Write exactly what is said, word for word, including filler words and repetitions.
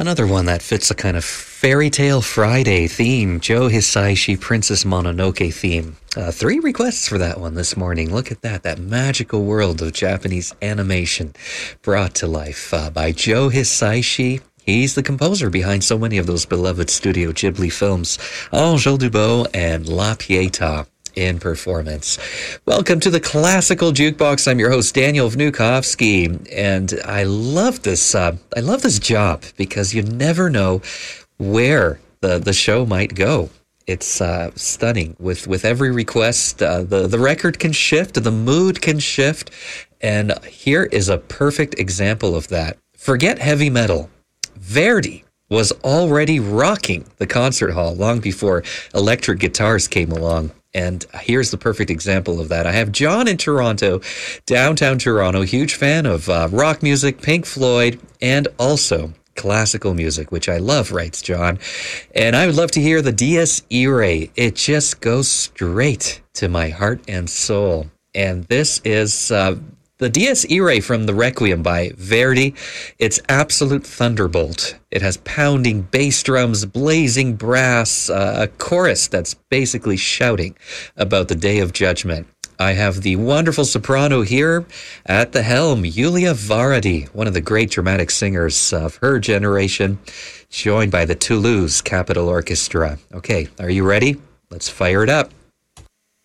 Another one that fits a kind of fairy tale Friday theme, Joe Hisaishi Princess Mononoke theme. Uh, three requests for that one this morning. Look at that, that magical world of Japanese animation brought to life uh, by Joe Hisaishi. He's the composer behind so many of those beloved Studio Ghibli films, Angèle Dubos and La Pietà in performance. Welcome to the Classical Jukebox. I'm your host, Daniel Vnukovsky, and I love this. Uh, I love this job because you never know where the the show might go. It's uh, stunning. With with every request, uh, the the record can shift, the mood can shift, and here is a perfect example of that. Forget heavy metal. Verdi was already rocking the concert hall long before electric guitars came along. And here's the perfect example of that. I have John in Toronto, downtown Toronto, huge fan of uh, rock music, Pink Floyd, and also classical music, which I love, writes John. And I would love to hear the Dies Irae. It just goes straight to my heart and soul. And this is uh, the Dies Irae from the Requiem by Verdi. It's absolute thunderbolt. It has pounding bass drums, blazing brass, uh, a chorus that's basically shouting about the Day of Judgment. I have the wonderful soprano here at the helm, Julia Varadi, one of the great dramatic singers of her generation, joined by the Toulouse Capitol Orchestra. Okay, are you ready? Let's fire it up.